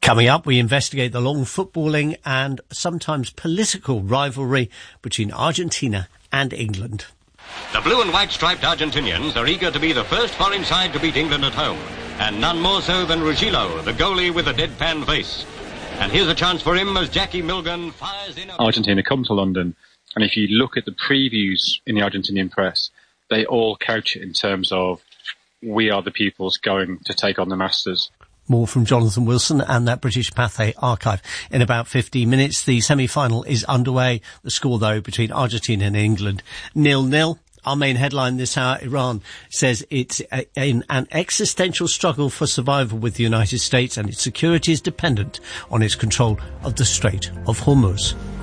Coming up, we investigate the long footballing and sometimes political rivalry between Argentina and England. The blue and white striped Argentinians are eager to be the first foreign side to beat England at home, and none more so than Ruggiero, the goalie with a deadpan face. And here's a chance for him as Jackie Milgan fires in. Argentina come to London, and if you look at the previews in the Argentinian press, they all couch it in terms of, we are the peoples going to take on the masters. More from Jonathan Wilson and that British Pathé archive in about 15 minutes. The semi-final is underway. The score, though, between Argentina and England, 0-0. Our main headline this hour, Iran says it's in an existential struggle for survival with the United States, and its security is dependent on its control of the Strait of Hormuz.